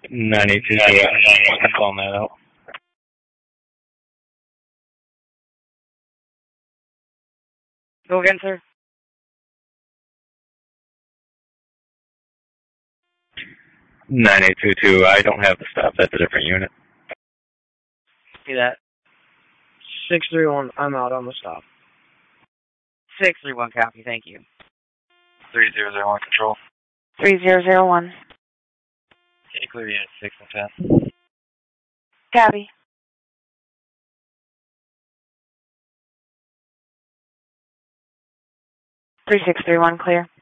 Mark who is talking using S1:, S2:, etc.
S1: 982, I'm calling that out.
S2: Go again, sir.
S1: 9822, I don't have the stop. That's a different unit.
S2: See that? 631, I'm out on the stop. 631, copy, thank you.
S1: 3001 control.
S3: 3001.
S1: Can you clear unit 6 and 10?
S3: Copy. 3631, clear.